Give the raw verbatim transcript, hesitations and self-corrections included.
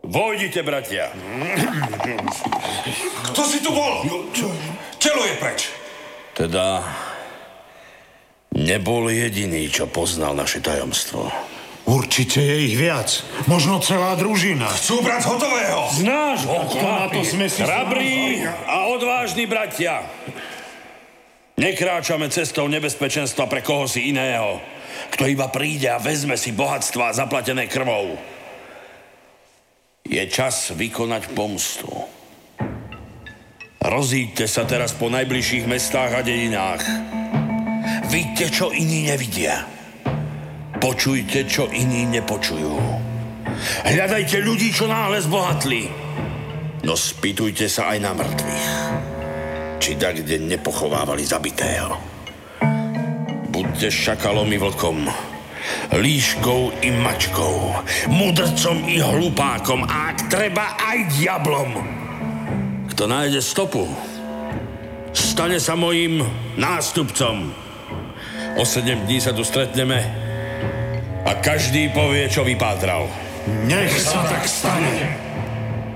Vojdite, bratia. Kto si tu bol? Telo je preč. Teda nebol jediný, čo poznal naše tajomstvo. Určite je ich viac. Možno celá družina. Chcú brať hotového. Z nášho to sme si... Hrabrí a odvážni bratia. Nekráčame cestou nebezpečenstva pre koho si iného, kto iba príde a vezme si bohatstva zaplatené krvou. Je čas vykonať pomstu. Rozíďte sa teraz po najbližších mestách a dedinách. Vidíte, čo iní nevidia. Počujte, čo iní nepočujú. Hľadajte ľudí, čo náhle zbohatli. No spýtujte sa aj na mŕtvych. Či tak, kde nepochovávali zabitého. Buďte šakalom i vlkom, líškou i mačkou, mudrcom i hlupákom a ak treba aj diablom. Kto nájde stopu, stane sa mojím nástupcom. O sedem dní sa tu stretneme a každý povie, čo vypátral. Nech sa tak stane.